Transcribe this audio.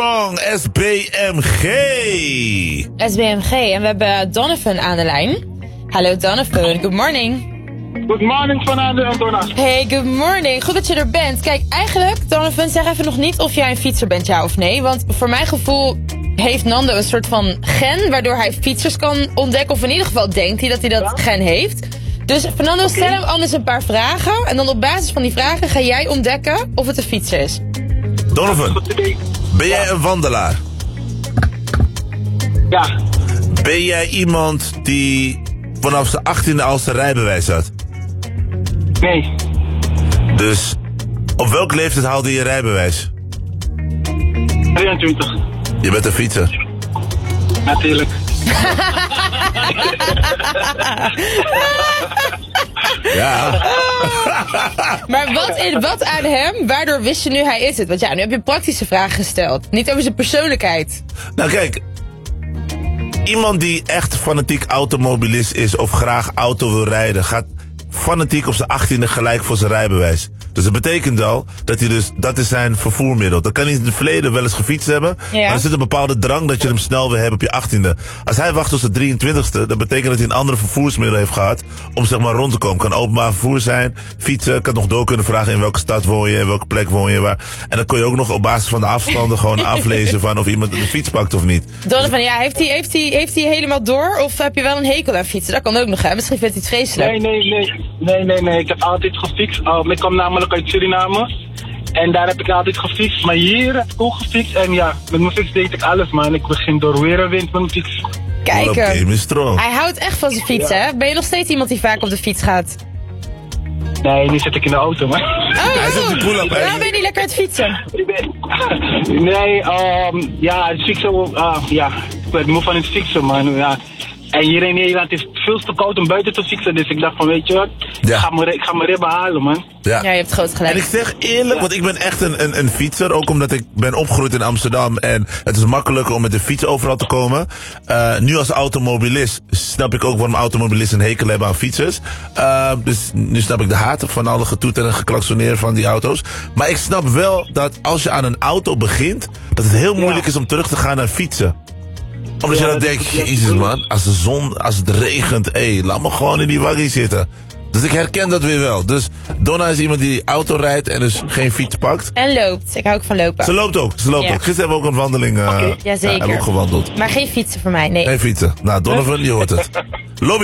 Strong, SBMG. SBMG. En we hebben Donovan aan de lijn. Hallo Donovan, good morning. Good morning Fernando en Donna. Hey, good morning. Goed dat je er bent. Kijk, eigenlijk, Donovan, zeg even nog niet of jij een fietser bent, ja of nee. Want voor mijn gevoel heeft Nando een soort van gen waardoor hij fietsers kan ontdekken. Of in ieder geval denkt hij dat hij dat gen heeft. Dus Fernando, stel hem anders een paar vragen. En dan op basis van die vragen ga jij ontdekken of het een fietser is. Donovan, ben jij een wandelaar? Ja. Ben jij iemand die vanaf zijn 18e al zijn rijbewijs had? Nee. Dus op welke leeftijd haalde je rijbewijs? 23. Je bent een fietser. Natuurlijk. Ja. Maar wat aan hem, waardoor wist je nu hij is het? Want ja, nu heb je praktische vragen gesteld. Niet over zijn persoonlijkheid. Nou kijk, iemand die echt fanatiek automobilist is of graag auto wil rijden, gaat fanatiek op zijn 18e gelijk voor zijn rijbewijs. Dus dat betekent al dat hij dus, dat is zijn vervoermiddel. Dan kan hij in het verleden wel eens gefietst hebben, Ja. maar er zit een bepaalde drang dat je hem snel wil hebben op je 18e. Als hij wacht tot zijn 23e, dat betekent dat hij een andere vervoersmiddel heeft gehad om zeg maar rond te komen. Kan openbaar vervoer zijn, fietsen, kan nog door kunnen vragen in welke stad woon je, in welke plek woon je, waar. En dan kun je ook nog op basis van de afstanden gewoon aflezen van of iemand de fiets pakt of niet. Donovan, ja, heeft hij helemaal door? Of heb je wel een hekel aan fietsen? Dat kan ook nog, hè? Misschien vindt hij het vreselijk. Nee. Ik heb altijd gefietst. Ik kom namelijk uit Suriname. En daar heb ik altijd gefietst. Maar hier heb ik ook gefietst. En ja, met mijn fiets deed ik alles, man. Ik begin door weer en wind met mijn fiets. Kijk Oké, hem. Mr. Strong. Hij houdt echt van zijn fiets, hè? Ben je nog steeds iemand die vaak op de fiets gaat? Nee, nu zit ik in de auto, man. Hij zit in de pull-up, hè? Nou ben je niet lekker aan het fietsen. Nee, ja, het fietsen, ja. Ik ben moe van het fietsen, man. Ja. En hier in Nederland is het veel te koud om buiten te fietsen. Dus ik dacht van, weet je wat, Ja. ik ga mijn ribben halen, man. Ja. Ja, je hebt groot gelijk. En ik zeg eerlijk, want ik ben echt een fietser. Ook omdat ik ben opgegroeid in Amsterdam. En het is makkelijker om met de fiets overal te komen. Nu als automobilist snap ik ook waarom automobilisten een hekel hebben aan fietsers. Dus nu snap ik de haat van alle getoeter en geklaksoneer van die auto's. Maar ik snap wel dat als je aan een auto begint, dat het heel moeilijk is om terug te gaan naar fietsen. Omdat je dan denkt, jezus man, als het regent, laat me gewoon in die waggie zitten. Dus ik herken dat weer wel. Dus Donna is iemand die auto rijdt en dus geen fiets pakt. En loopt. Ik hou ook van lopen. Ze loopt ook. Ja. Gisteren hebben we ook een wandeling. Jazeker. Hebben we ook gewandeld. Maar geen fietsen voor mij, nee. Geen fietsen. Nou, Donovan, je hoort het. Lobby.